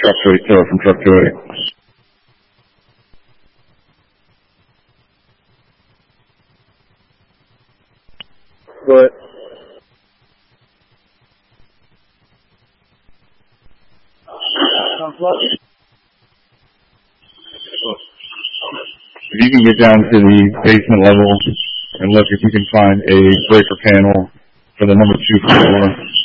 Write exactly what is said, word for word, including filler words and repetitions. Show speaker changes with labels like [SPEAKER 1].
[SPEAKER 1] truck to eight, uh, from truck to eight.
[SPEAKER 2] But
[SPEAKER 1] if you can get down to the basement level and look if you can find a breaker panel for the number two floor.